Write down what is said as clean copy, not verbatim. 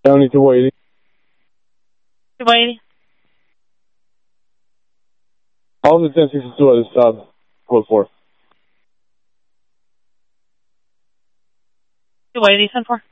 County 280. 280. All of the 1062 at this code 4. 280, 10-4.